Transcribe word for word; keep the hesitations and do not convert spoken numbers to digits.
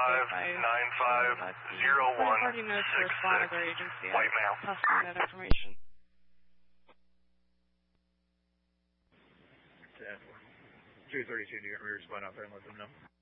five nine five zero one party knows to six respond six. to their agency. White male. Passing that information. two thirty-two, do you want me to respond out there and let them know?